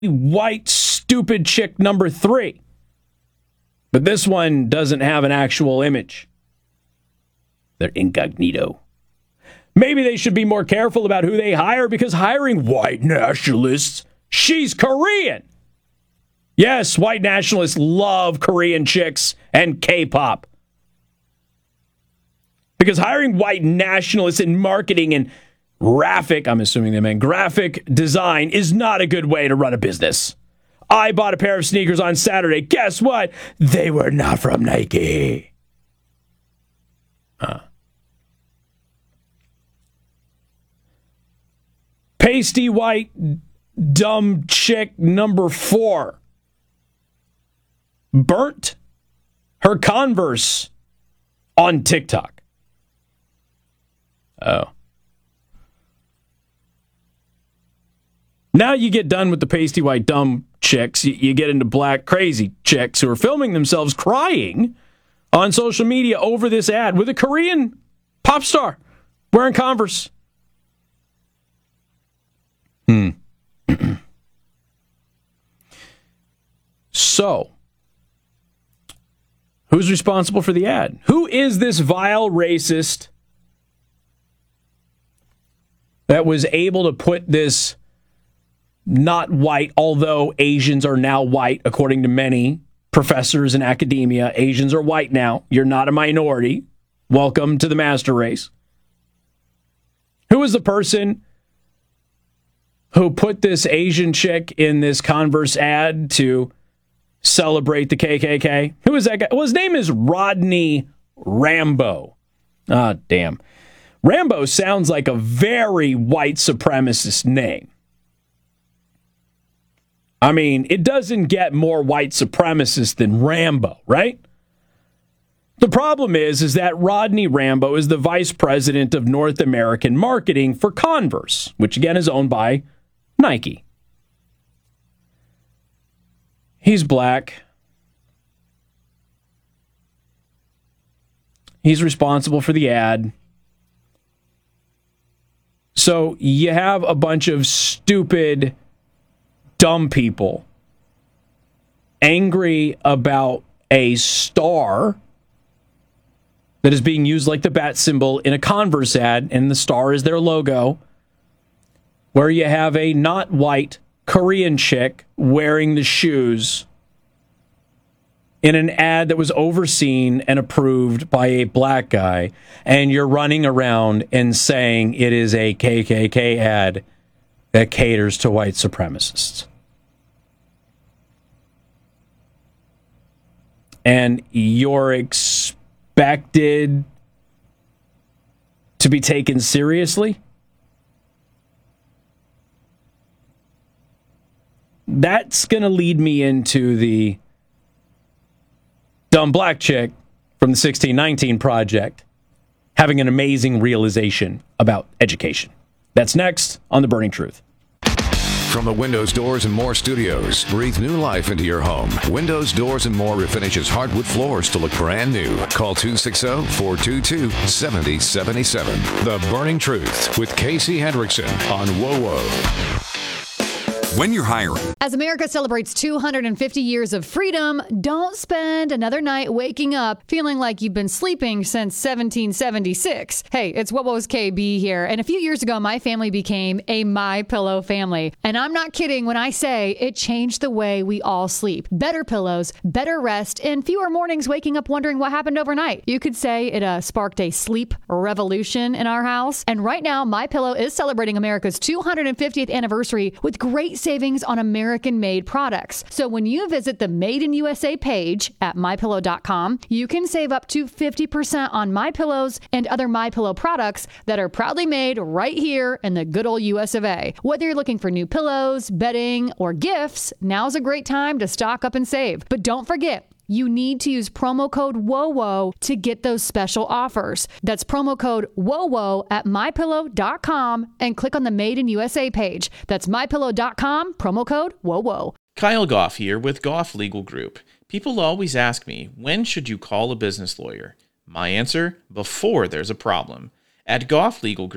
white, stupid chick number 3. But this one doesn't have an actual image. They're incognito. Maybe they should be more careful about who they hire, because hiring white nationalists, she's Korean. Yes, white nationalists love Korean chicks and K-pop. Because hiring white nationalists in marketing and graphic design is not a good way to run a business. I bought a pair of sneakers on Saturday. Guess what? They were not from Nike. Pasty white, dumb chick number 4 burnt her Converse on TikTok. Oh. Now you get done with the pasty white dumb chicks, you get into black crazy chicks who are filming themselves crying on social media over this ad with a Korean pop star wearing Converse. So, who's responsible for the ad? Who is this vile racist that was able to put this not white, although Asians are now white, according to many professors in academia? Asians are white now. You're not a minority. Welcome to the master race. Who is the person who put this Asian chick in this Converse ad to celebrate the KKK? Who is that guy? Well, his name is Rodney Rambo. Ah, damn. Rambo sounds like a very white supremacist name. I mean, it doesn't get more white supremacist than Rambo, right? The problem is that Rodney Rambo is the vice president of North American marketing for Converse, which again is owned by Nike. He's black. He's responsible for the ad. So you have a bunch of stupid, dumb people angry about a star that is being used like the bat symbol in a Converse ad, and the star is their logo, where you have a not white Korean chick wearing the shoes in an ad that was overseen and approved by a black guy, and you're running around and saying it is a KKK ad that caters to white supremacists. And you're expected to be taken seriously? That's going to lead me into the dumb black chick from the 1619 Project having an amazing realization about education. That's next on The Burning Truth. From the Windows, Doors, and More studios, breathe new life into your home. Windows, Doors, and More refinishes hardwood floors to look brand new. Call 260-422-7077. The Burning Truth with Casey Hendrickson on WOWO. When you're hiring. As America celebrates 250 years of freedom, don't spend another night waking up feeling like you've been sleeping since 1776. Hey, it's WOWO's KB here. And a few years ago, my family became a MyPillow family. And I'm not kidding when I say it changed the way we all sleep. Better pillows, better rest, and fewer mornings waking up wondering what happened overnight. You could say it sparked a sleep revolution in our house. And right now, MyPillow is celebrating America's 250th anniversary with great savings on American-made products. So when you visit the Made in USA page at MyPillow.com, you can save up to 50% on MyPillows and other MyPillow products that are proudly made right here in the good old US of A. Whether you're looking for new pillows, bedding, or gifts, now's a great time to stock up and save. But don't forget, you need to use promo code WOWO to get those special offers. That's promo code WOWO at MyPillow.com and click on the Made in USA page. That's MyPillow.com, promo code WOWO. Kyle Goff here with Goff Legal Group. People always ask me, when should you call a business lawyer? My answer, before there's a problem. At Goff Legal Group,